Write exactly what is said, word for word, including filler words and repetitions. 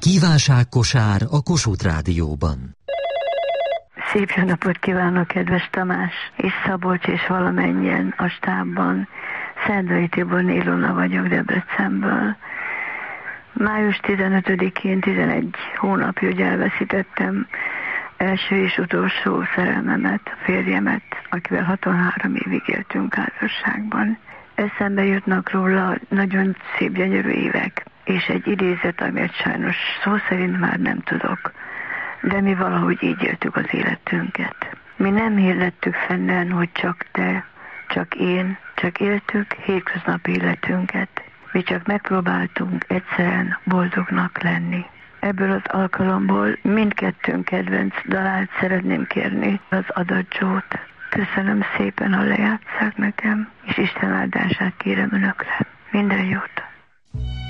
Kívánságkosár a Kossuth Rádióban. Szép jó napot kívánok, kedves Tamás és Szabolcs és valamennyien a stábban. Szerdai Tibor Nélona vagyok Debrecenből. május tizenötödikén tizenegy hónapja, hogy elveszítettem első és utolsó szerelmemet, a férjemet, akivel hatvanhárom évig éltünk házasságban. Eszembe jutnak róla nagyon szép, gyönyörű évek, és egy idézet, amit sajnos szó szerint már nem tudok, de mi valahogy így éltük az életünket. Mi nem hirdettük fennen, hogy csak te, csak én, csak éltük hétköznapi életünket. Mi csak megpróbáltunk egyszerűen boldognak lenni. Ebből az alkalomból mindkettőnk kedvenc dalát szeretném kérni, az Adagio-t. Köszönöm szépen, ha lejátsszák nekem, és Isten áldását kérem önökre. Minden jót!